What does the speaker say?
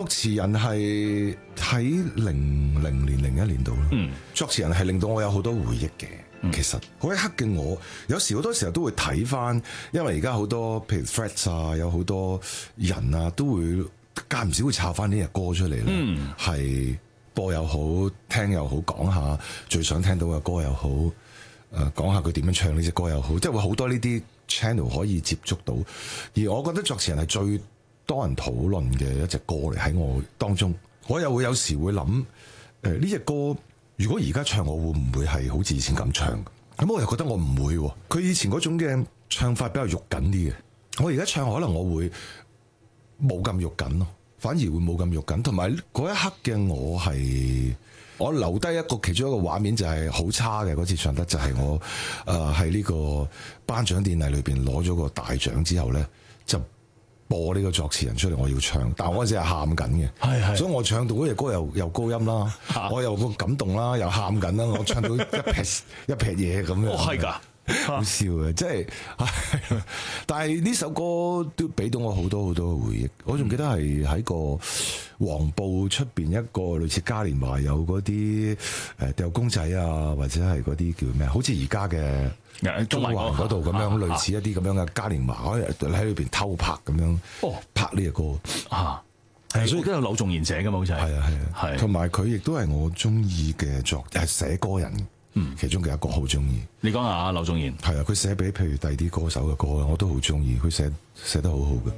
詞人係喺00年度啦。作詞人係令到我有好多回憶嘅。其實嗰一刻嘅我，有時好多時候都會睇翻，因為而家好多譬如 Threads 啊，有好多人啊，都會間唔少會抄翻呢隻歌出嚟咧。係播又好，聽又好，講下最想聽到嘅歌又好，講下佢點樣唱呢隻歌又好，即係會好多呢啲 channel 可以接觸到。而我覺得作詞人係最多人討論嘅一隻歌嚟，喺我當中，我又會有時會諗，呢隻歌如果而家唱，我會唔會係好似以前咁唱？咁我又覺得我唔會。佢以前嗰種嘅唱法比較肉緊啲嘅，我而家唱可能我會冇咁肉緊咯，反而會冇咁肉緊。同埋嗰一刻嘅我留低一個其中一個畫面，就係好差嘅嗰次唱得，就係我喺呢個頒獎典禮裏邊攞咗個大獎之後咧，就播呢個作詞人出嚟，我要唱，但係我嗰陣時係喊緊嘅，所以我唱到嗰隻歌又高音啦，我又個感動啦，又喊緊啦，我唱到一撇嘢咁樣。 係㗎。 好笑嘅，即係，但係呢首歌都俾到我好多好多回憶。我仲記得係喺個黃埔出邊一個類似嘉年華有嗰啲掉公仔啊，或者係嗰啲叫咩？好似而家嘅中環嗰度咁樣，類似一啲咁樣嘅嘉年華，喺裏邊偷拍咁樣拍呢隻歌啊。 所以都有柳重言寫嘅嘛，好似係同埋佢亦都係我中意嘅寫歌人。其中嘅一個好中意。 你講下柳重言。 係啊，佢寫俾譬如第二啲歌手嘅歌，我都好中意，佢寫得好好嘅。